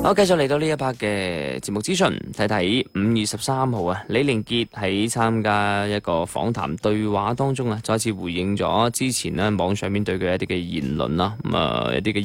好，繼續嚟到呢一 part 嘅節目資訊，睇睇5月13號啊，李連杰喺參加一個訪談對話當中啊，再次回應咗之前呢網上面對佢一啲嘅言論啦，一啲嘅